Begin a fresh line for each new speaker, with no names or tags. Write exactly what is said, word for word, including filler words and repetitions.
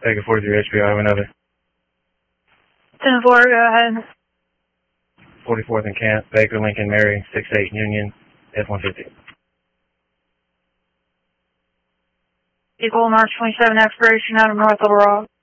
Take a forty-three H P, I have another.
ten four, go ahead.
forty-fourth and Camp, Baker, Lincoln, Mary, six eight Union, F one fifty.
Equal March twenty-seven expiration out of North Little Rock.